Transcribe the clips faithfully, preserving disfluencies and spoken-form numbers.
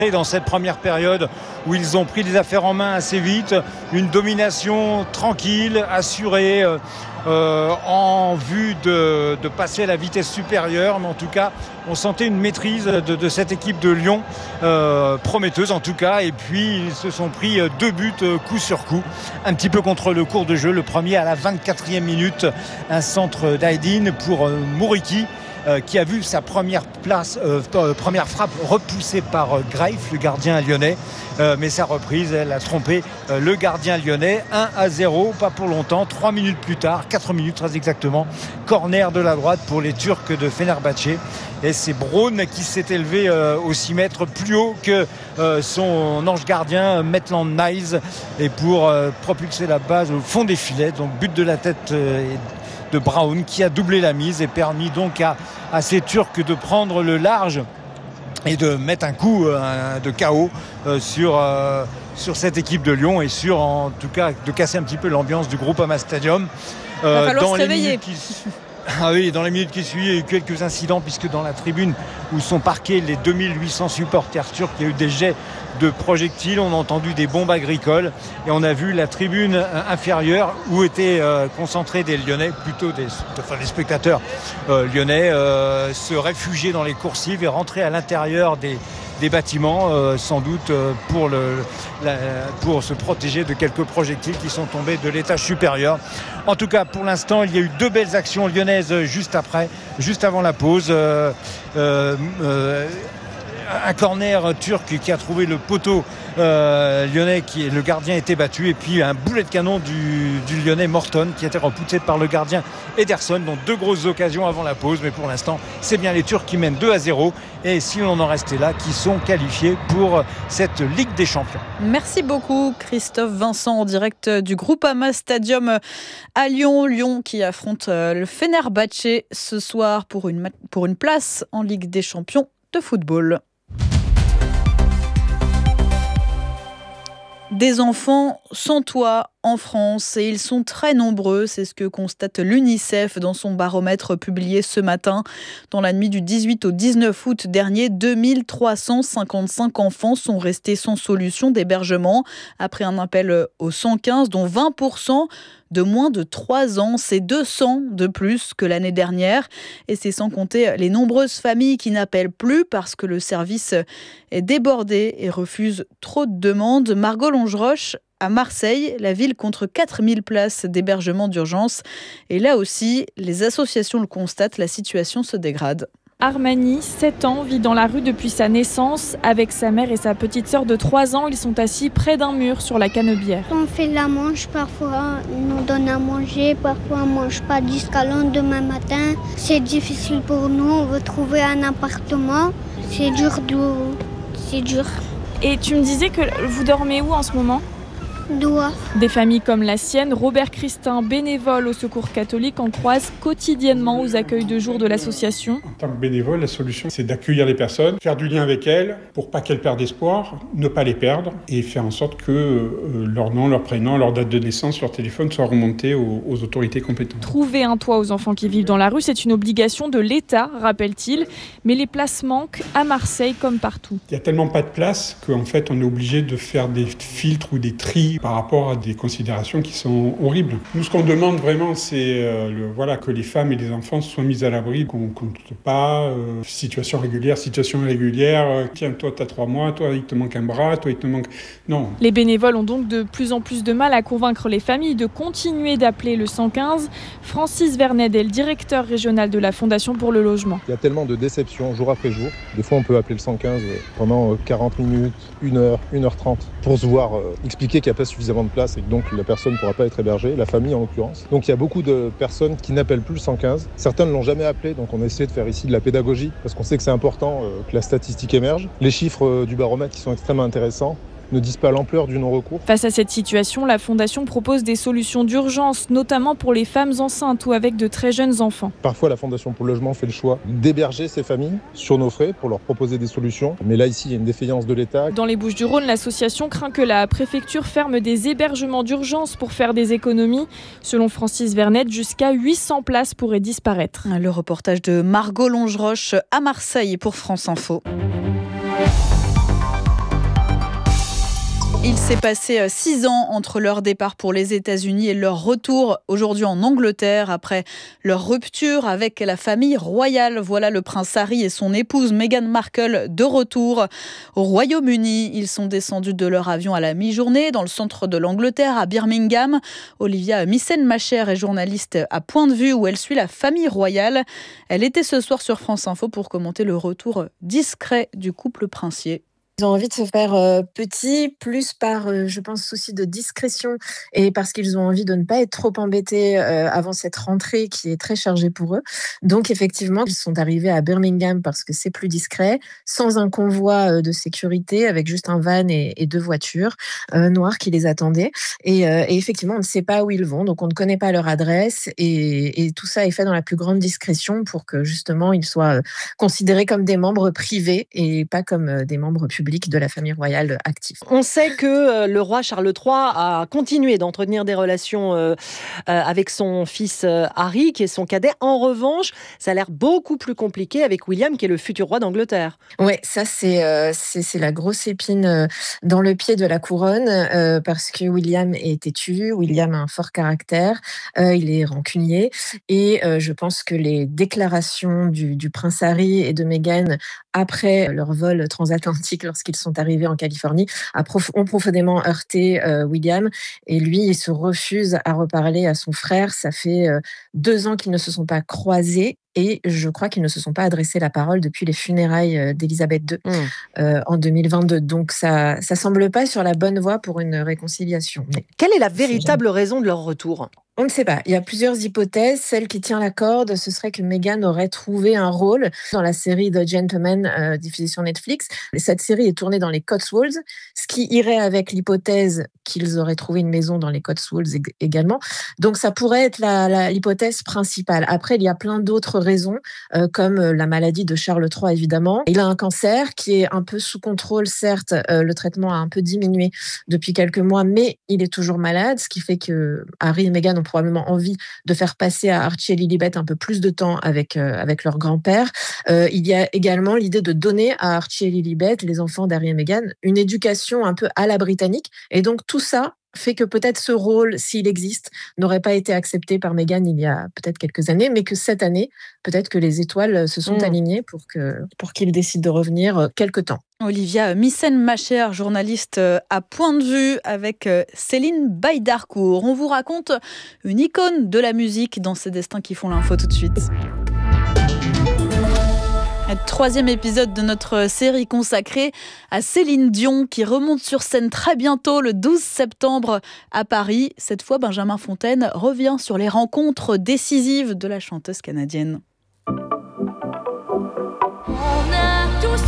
Dans cette première période où ils ont pris les affaires en main assez vite, une domination tranquille, assurée, euh, en vue de, de passer à la vitesse supérieure, mais en tout cas on sentait une maîtrise de, de cette équipe de Lyon, euh, prometteuse en tout cas, et puis ils se sont pris deux buts coup sur coup, un petit peu contre le cours de jeu. Le premier à la vingt-quatrième minute, un centre d'Aydin pour euh, Mouriki, Euh, qui a vu sa première place, euh, euh, première frappe repoussée par euh, Greif, le gardien lyonnais. Euh, mais sa reprise, elle a trompé euh, le gardien lyonnais. un à zéro, pas pour longtemps. Trois minutes plus tard, quatre minutes très exactement, corner de la droite pour les Turcs de Fenerbahçe. Et c'est Braun qui s'est élevé euh, au six mètres plus haut que euh, son ange gardien Maitland Niles, et pour euh, propulser la base au fond des filets. Donc but de la tête euh, de Braun, qui a doublé la mise et permis donc à, à ces Turcs de prendre le large et de mettre un coup euh, de K O euh, sur, euh, sur cette équipe de Lyon, et sur en tout cas de casser un petit peu l'ambiance du Groupama Stadium. Euh, Va falloir dans se les réveiller. Qui... Ah oui, dans les minutes qui suivent, il y a eu quelques incidents, puisque dans la tribune où sont parqués les deux mille huit cents supporters turcs, il y a eu des jets de projectiles, on a entendu des bombes agricoles, et on a vu la tribune inférieure où étaient euh, concentrés des Lyonnais, plutôt des, enfin, des spectateurs euh, lyonnais, euh, se réfugier dans les coursives et rentrer à l'intérieur des, des bâtiments, euh, sans doute euh, pour, le, la, pour se protéger de quelques projectiles qui sont tombés de l'étage supérieur. En tout cas, pour l'instant, il y a eu deux belles actions lyonnaises juste après, juste avant la pause. Euh, euh, euh, un corner turc qui a trouvé le poteau euh, lyonnais, qui le gardien était battu, et puis un boulet de canon du, du lyonnais Morton qui a été repoussé par le gardien Ederson. Donc deux grosses occasions avant la pause, mais pour l'instant c'est bien les Turcs qui mènent deux à zéro, et si on en restait là, qui sont qualifiés pour cette Ligue des Champions. Merci beaucoup Christophe Vincent, en direct du Groupama Stadium à Lyon. Lyon qui affronte le Fenerbahçe ce soir pour une, pour une place en Ligue des Champions de football. Des enfants sans toit en France, et ils sont très nombreux, c'est ce que constate l'UNICEF dans son baromètre publié ce matin. Dans la nuit du dix-huit au dix-neuf août dernier, deux mille trois cent cinquante-cinq enfants sont restés sans solution d'hébergement après un appel au cent quinze, dont vingt pour cent de moins de trois ans. C'est deux cents de plus que l'année dernière, et c'est sans compter les nombreuses familles qui n'appellent plus parce que le service est débordé et refuse trop de demandes. Margot Longeroche, à Marseille, la ville compte quatre mille places d'hébergement d'urgence. Et là aussi, les associations le constatent, la situation se dégrade. Armani, sept ans, vit dans la rue depuis sa naissance. Avec sa mère et sa petite sœur de trois ans, ils sont assis près d'un mur sur la canebière. On fait la manche, parfois on nous donne à manger, parfois on ne mange pas jusqu'à le lendemain matin. C'est difficile pour nous, on veut trouver un appartement. C'est dur, de... c'est dur. Et tu me disais que vous dormez où en ce moment ? Doigt. Des familles comme la sienne, Robert Christin, bénévole au Secours catholique, en croise quotidiennement aux accueils de jour de l'association. En tant que bénévole, la solution, c'est d'accueillir les personnes, faire du lien avec elles pour pas qu'elles perdent espoir, ne pas les perdre, et faire en sorte que euh, leur nom, leur prénom, leur date de naissance, leur téléphone soient remontés aux, aux autorités compétentes. Trouver un toit aux enfants qui vivent dans la rue, c'est une obligation de l'État, rappelle-t-il, mais les places manquent à Marseille comme partout. Il n'y a tellement pas de place qu'en fait, on est obligé de faire des filtres ou des tris par rapport à des considérations qui sont horribles. Nous, ce qu'on demande vraiment, c'est euh, le, voilà, que les femmes et les enfants soient mis à l'abri, qu'on ne compte pas, euh, situation régulière, situation irrégulière, euh, tiens, toi, tu as trois mois, toi, il te manque un bras, toi, il te manque... Non. Les bénévoles ont donc de plus en plus de mal à convaincre les familles de continuer d'appeler le cent quinze. Francis Vernet est le directeur régional de la Fondation pour le logement. Il y a tellement de déceptions jour après jour. Des fois, on peut appeler le cent quinze pendant quarante minutes, une heure, une heure trente, pour se voir euh, expliquer qu'il n'y a pas suffisamment de place et que donc la personne ne pourra pas être hébergée, la famille en l'occurrence. Donc il y a beaucoup de personnes qui n'appellent plus le cent quinze. Certains ne l'ont jamais appelé, donc on a essayé de faire ici de la pédagogie parce qu'on sait que c'est important euh, que la statistique émerge. Les chiffres euh, du baromètre qui sont extrêmement intéressants ne disent pas l'ampleur du non-recours. Face à cette situation, la Fondation propose des solutions d'urgence, notamment pour les femmes enceintes ou avec de très jeunes enfants. Parfois, la Fondation pour le logement fait le choix d'héberger ces familles sur nos frais pour leur proposer des solutions. Mais là, ici, il y a une défaillance de l'État. Dans les Bouches-du-Rhône, l'association craint que la préfecture ferme des hébergements d'urgence pour faire des économies. Selon Francis Vernet, jusqu'à huit cents places pourraient disparaître. Le reportage de Margot Longeroche à Marseille pour France Info. Il s'est passé six ans entre leur départ pour les États-Unis et leur retour aujourd'hui en Angleterre après leur rupture avec la famille royale. Voilà le prince Harry et son épouse Meghan Markle de retour au Royaume-Uni. Ils sont descendus de leur avion à la mi-journée dans le centre de l'Angleterre, à Birmingham. Olivia Missen-Macher est journaliste à Point de Vue où elle suit la famille royale. Elle était ce soir sur France Info pour commenter le retour discret du couple princier. Ils ont envie de se faire euh, petit, plus par, euh, je pense, souci de discrétion et parce qu'ils ont envie de ne pas être trop embêtés euh, avant cette rentrée qui est très chargée pour eux. Donc, effectivement, ils sont arrivés à Birmingham parce que c'est plus discret, sans un convoi euh, de sécurité, avec juste un van et, et deux voitures euh, noires qui les attendaient. Et, euh, et effectivement, on ne sait pas où ils vont, donc on ne connaît pas leur adresse et, et tout ça est fait dans la plus grande discrétion pour que, justement, ils soient euh, considérés comme des membres privés et pas comme euh, des membres publics de la famille royale active. On sait que le roi Charles trois a continué d'entretenir des relations euh, avec son fils Harry, qui est son cadet. En revanche, ça a l'air beaucoup plus compliqué avec William, qui est le futur roi d'Angleterre. Oui, ça c'est, euh, c'est, c'est la grosse épine dans le pied de la couronne, euh, parce que William est têtu, William a un fort caractère, euh, il est rancunier, et euh, je pense que les déclarations du, du prince Harry et de Meghan après leur vol transatlantique lorsqu'ils sont arrivés en Californie ont profondément heurté euh, William et lui il se refuse à reparler à son frère. Ça fait euh, deux ans qu'ils ne se sont pas croisés et je crois qu'ils ne se sont pas adressé la parole depuis les funérailles d'Élisabeth deux mmh. euh, en deux mille vingt-deux. Donc ça ça semble pas sur la bonne voie pour une réconciliation. Mais quelle est la véritable raison de leur retour ? On ne sait pas. Il y a plusieurs hypothèses. Celle qui tient la corde, ce serait que Meghan aurait trouvé un rôle dans la série The Gentleman euh, diffusée sur Netflix. Cette série est tournée dans les Cotswolds, ce qui irait avec l'hypothèse qu'ils auraient trouvé une maison dans les Cotswolds également. Donc ça pourrait être la, la, l'hypothèse principale. Après, il y a plein d'autres raisons, euh, comme la maladie de Charles trois, évidemment. Il a un cancer qui est un peu sous contrôle, certes. Euh, le traitement a un peu diminué depuis quelques mois, mais il est toujours malade, ce qui fait que Harry et Meghan ont probablement envie de faire passer à Archie et Lilibet un peu plus de temps avec, euh, avec leur grand-père. Euh, il y a également l'idée de donner à Archie et Lilibet, les enfants d'Harry et Meghan, une éducation un peu à la britannique. Et donc tout ça fait que peut-être ce rôle, s'il existe, n'aurait pas été accepté par Meghan il y a peut-être quelques années, mais que cette année, peut-être que les étoiles se sont mmh. alignées pour, que, pour qu'il décide de revenir quelque temps. Olivia Missen-Macher, journaliste à Point de Vue avec Céline Baïdarcourt. On vous raconte une icône de la musique dans ces destins qui font l'info tout de suite. Troisième épisode de notre série consacrée à Céline Dion qui remonte sur scène très bientôt le douze septembre à Paris. Cette fois, Benjamin Fontaine revient sur les rencontres décisives de la chanteuse canadienne. On a tous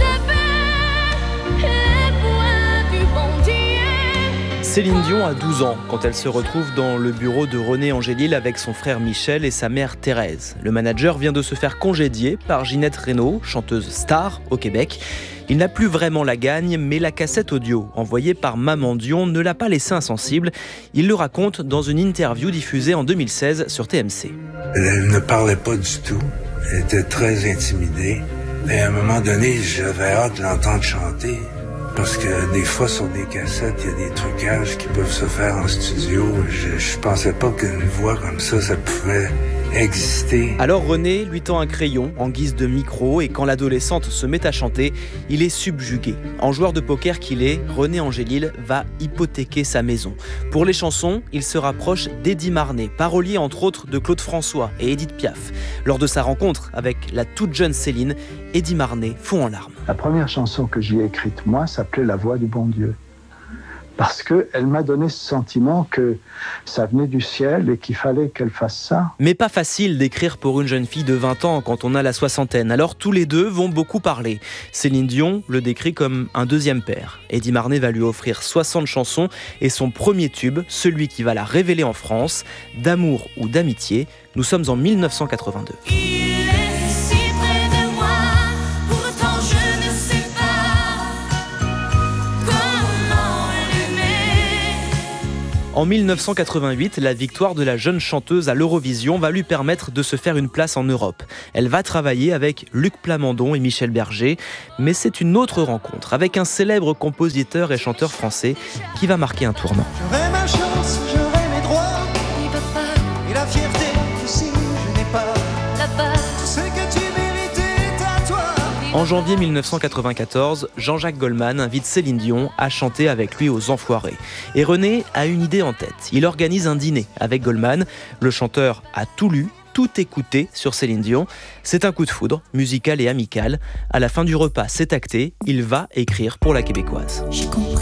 Céline Dion a douze ans quand elle se retrouve dans le bureau de René Angélil avec son frère Michel et sa mère Thérèse. Le manager vient de se faire congédier par Ginette Renaud, chanteuse star au Québec. Il n'a plus vraiment la gagne, mais la cassette audio envoyée par Maman Dion ne l'a pas laissé insensible. Il le raconte dans une interview diffusée en deux mille seize sur T M C. Elle ne parlait pas du tout. Elle était très intimidée. Et à un moment donné, j'avais hâte de l'entendre chanter. Parce que des fois, sur des cassettes, il y a des trucages qui peuvent se faire en studio. Je, je pensais pas qu'une voix comme ça, ça pouvait exister. Alors René lui tend un crayon en guise de micro et quand l'adolescente se met à chanter, il est subjugué. En joueur de poker qu'il est, René Angélil va hypothéquer sa maison. Pour les chansons, il se rapproche d'Eddie Marnet, parolier entre autres de Claude François et Édith Piaf. Lors de sa rencontre avec la toute jeune Céline, Eddie Marnet fond en larmes. La première chanson que j'y ai écrite, moi, s'appelait La Voix du bon Dieu. Parce qu'elle m'a donné ce sentiment que ça venait du ciel et qu'il fallait qu'elle fasse ça. Mais pas facile d'écrire pour une jeune fille de vingt ans quand on a la soixantaine. Alors tous les deux vont beaucoup parler. Céline Dion le décrit comme un deuxième père. Eddie Marnet va lui offrir soixante chansons et son premier tube, celui qui va la révéler en France, D'amour ou d'amitié. Nous sommes en mille neuf cent quatre-vingt-deux. En mille neuf cent quatre-vingt-huit, la victoire de la jeune chanteuse à l'Eurovision va lui permettre de se faire une place en Europe. Elle va travailler avec Luc Plamondon et Michel Berger, mais c'est une autre rencontre avec un célèbre compositeur et chanteur français qui va marquer un tournant. J'aurai ma chance, j'aurai mes droits, et papa, et la fierté que si je n'ai pas la part, tout ce que tu mérites est à toi. En janvier mille neuf cent quatre-vingt-quatorze, Jean-Jacques Goldman invite Céline Dion à chanter avec lui aux Enfoirés. Et René a une idée en tête. Il organise un dîner avec Goldman. Le chanteur a tout lu, tout écouté sur Céline Dion. C'est un coup de foudre, musical et amical. À la fin du repas, c'est acté. Il va écrire pour la Québécoise. J'ai compris.